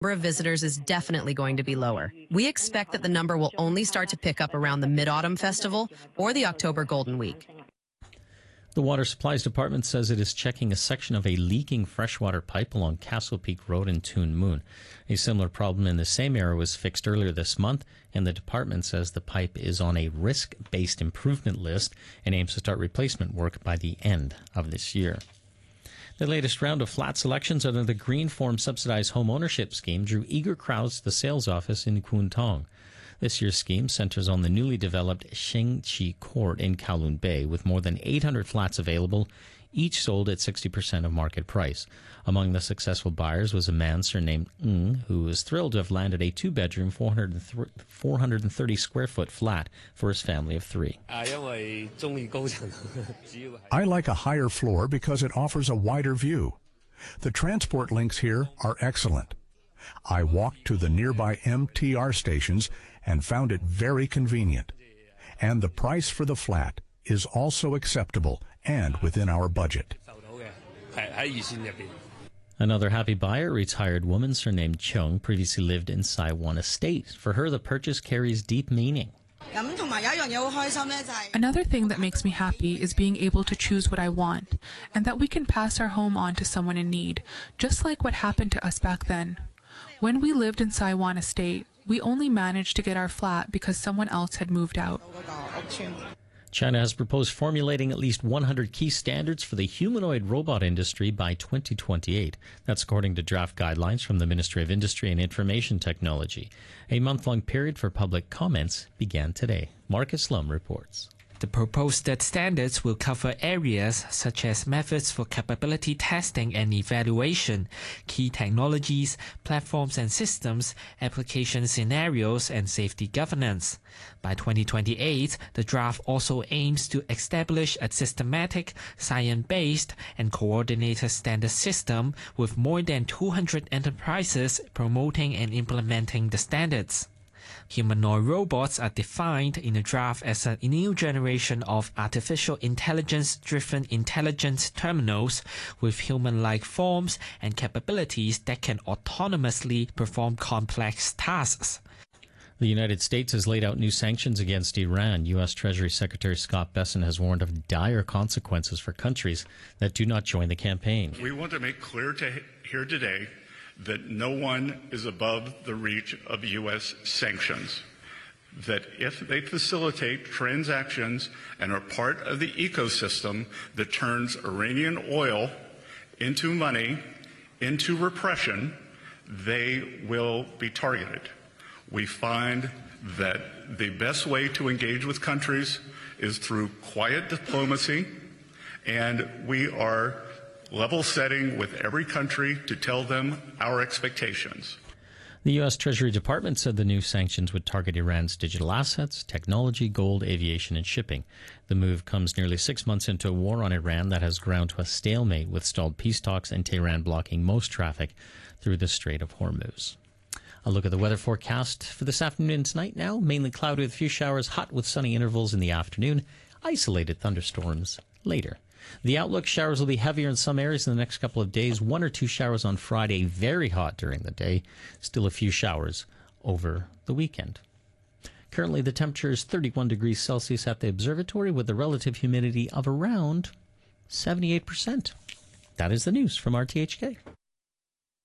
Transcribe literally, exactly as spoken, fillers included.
number of visitors is definitely going to be lower. We expect that the number will only start to pick up around the Mid-Autumn Festival or the October Golden Week. The Water Supplies Department says it is checking a section of a leaking freshwater pipe along Castle Peak Road in Toon Moon. A similar problem in the same area was fixed earlier this month, and the department says the pipe is on a risk-based improvement list and aims to start replacement work by the end of this year. The latest round of flat selections under the Green Form Subsidized Home Ownership Scheme drew eager crowds to the sales office in Kwun Tong. This year's scheme centers on the newly developed Sheng Chi Court in Kowloon Bay, with more than eight hundred flats available, each sold at sixty percent of market price. Among the successful buyers was a man surnamed Ng, who was thrilled to have landed a two-bedroom, four hundred thirty square foot flat for his family of three. I like a higher floor because it offers a wider view. The transport links here are excellent. I walked to the nearby M T R stations and found it very convenient. And the price for the flat is also acceptable and within our budget. Another happy buyer, a retired woman surnamed Chung, previously lived in Sai Wan Estate. For her, the purchase carries deep meaning. Another thing that makes me happy is being able to choose what I want, and that we can pass our home on to someone in need, just like what happened to us back then. When we lived in Sai Wan Estate, we only managed to get our flat because someone else had moved out. China has proposed formulating at least one hundred key standards for the humanoid robot industry by twenty twenty-eight. That's according to draft guidelines from the Ministry of Industry and Information Technology. A month-long period for public comments began today. Marcus Lum reports. The proposed standards will cover areas such as methods for capability testing and evaluation, key technologies, platforms and systems, application scenarios, and safety governance. By twenty twenty-eight, the draft also aims to establish a systematic, science-based, and coordinated standard system with more than two hundred enterprises promoting and implementing the standards. Humanoid robots are defined in the draft as a new generation of artificial intelligence-driven intelligence terminals with human-like forms and capabilities that can autonomously perform complex tasks. The United States has laid out new sanctions against Iran. U S Treasury Secretary Scott Bessent has warned of dire consequences for countries that do not join the campaign. We want to make clear to here today that no one is above the reach of U S sanctions, that if they facilitate transactions and are part of the ecosystem that turns Iranian oil into money, into repression, they will be targeted. We find that the best way to engage with countries is through quiet diplomacy, and we are level setting with every country to tell them our expectations. The U S Treasury Department said the new sanctions would target Iran's digital assets, technology, gold, aviation, and shipping. The move comes nearly six months into a war on Iran that has ground to a stalemate with stalled peace talks and Tehran blocking most traffic through the Strait of Hormuz. A look at the weather forecast for this afternoon and tonight now. Mainly cloudy with a few showers, hot with sunny intervals in the afternoon, isolated thunderstorms later. The outlook, showers will be heavier in some areas in the next couple of days. One or two showers on Friday, very hot during the day. Still a few showers over the weekend. Currently, the temperature is thirty-one degrees Celsius at the observatory with a relative humidity of around seventy-eight percent. That is the news from R T H K.